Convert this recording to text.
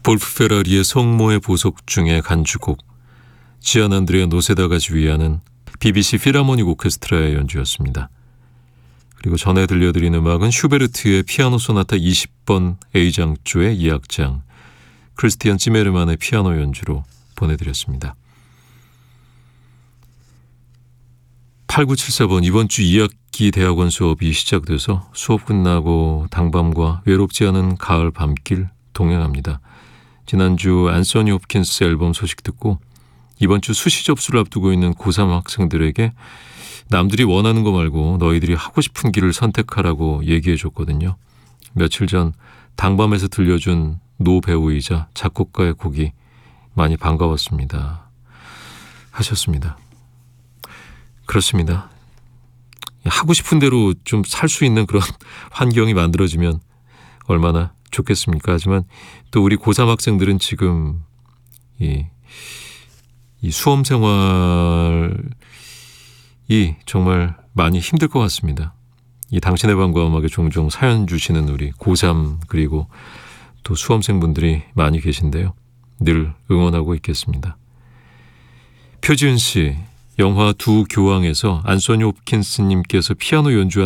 볼프 페라리의 성모의 보석 중에 간주곡, 지안 안드레아 노세다가 지휘하는 BBC 필하모닉 오케스트라의 연주였습니다. 그리고 전에 들려드린 음악은 슈베르트의 피아노 소나타 20번 A장조의 2악장, 크리스티안 찌메르만의 피아노 연주로 보내드렸습니다. 8974번, 이번 주 2학기 대학원 수업이 시작돼서 수업 끝나고 당밤과 외롭지 않은 가을 밤길 동행합니다. 지난주 앤서니 홉킨스 앨범 소식 듣고 이번 주 수시 접수를 앞두고 있는 고3 학생들에게 남들이 원하는 거 말고 너희들이 하고 싶은 길을 선택하라고 얘기해 줬거든요. 며칠 전 당밤에서 들려준 노 배우이자 작곡가의 곡이 많이 반가웠습니다 하셨습니다. 그렇습니다. 하고 싶은 대로 좀 살 수 있는 그런 환경이 만들어지면 얼마나 좋겠습니까? 하지만 또 우리 고3 학생들은 지금 이 수험 생활이 정말 많이 힘들 것 같습니다. 이 당신의 밤과 음악에 종종 사연 주시는 우리 고3 그리고 또 수험생분들이 많이 계신데요. 늘 응원하고 있겠습니다. 표지은 씨, 영화 두 교황에서 안소니 홉킨스님께서 피아노 연주한